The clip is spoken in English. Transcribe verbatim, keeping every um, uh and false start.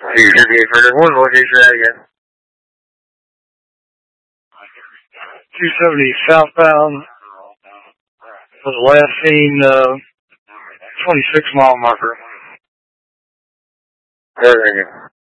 two seventy-eight further one, location that again. two seventy southbound was last seen uh, twenty-six mile marker. There again.